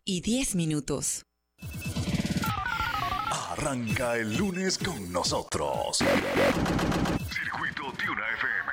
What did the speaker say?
1:10. Arranca el lunes con nosotros. Circuito Tuna FM.